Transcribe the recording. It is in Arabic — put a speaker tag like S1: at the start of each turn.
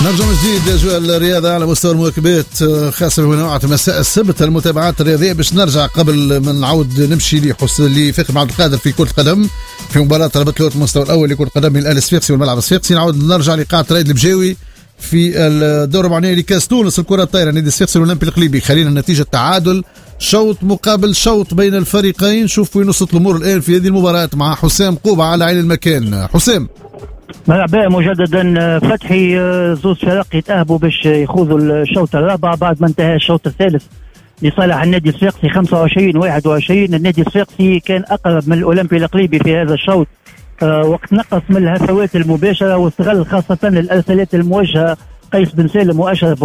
S1: نرجع من جديد أجواء الرياضة على مستوى المواكبات، خاصة في مساء السبت المتابعات الرياضية. باش نرجع قبل ما نعود نمشي لفخر عبد القادر في كرة القدم في مباراة ربط لوط المستوى الأول لكرة القدم من الأهلي الصفاقسي والملعب الصفاقسي. نعود نرجع لقاعة رائد البجاوي في الدورة المعنية لكاس تونس الكرة الطايرة، نادي الصفاقسي والأولمبي القليبي. خلينا النتيجة تعادل شوط مقابل شوط بين الفريقين. شوف وين وصلت الأمور الآن في هذه المباراة مع حسام قوبة على عين المكان. حسام
S2: مرحبا مجددا. فتحي زوج فرق يتأهبوا باش يخوضوا الشوط الرابع بعد ما انتهى الشوط الثالث لصالح النادي الصفاقسي 25-21. النادي الصفاقسي كان أقرب من الأولمبي القليبي في هذا الشوط، وقت نقص من الهفوات المباشرة واستغل خاصة الأرسالات الموجهة قيس بن سالم وأشرف